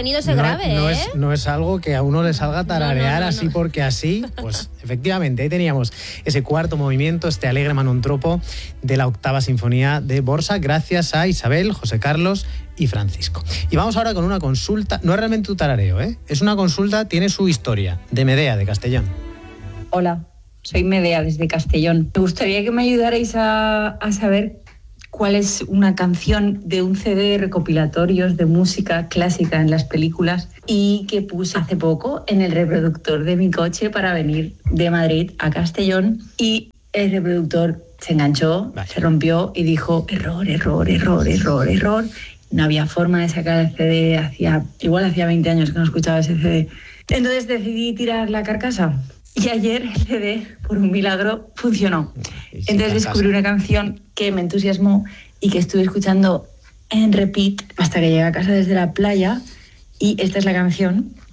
sonido se grabe, no es algo que a uno le salga tararear así porque así. Pues efectivamente, ahí teníamos ese cuarto movimiento, este alegre manontropo de la 8ª Sinfonía de Dvořák, gracias a Isabel, José Carlos y Francisco. Y vamos ahora con una consulta, no es realmente un tarareo, es una consulta, tiene su historia, de Medea, de Castellón. Hola, soy Medea desde Castellón. Me gustaría que me ayudarais a saber cuál es una canción de un CD de recopilatorios de música clásica en las películas y que puse hace poco en el reproductor de mi coche para venir de Madrid a Castellón, y el reproductor se enganchó, se rompió y dijo error. No había forma de sacar el CD, hacía 20 años que no escuchaba ese CD. Entonces decidí tirar la carcasa. Y ayer el CD, por un milagro, funcionó. Entonces descubrí una canción que me entusiasmó y que estuve escuchando en repeat hasta que llegué a casa desde la playa. Y esta es la canción.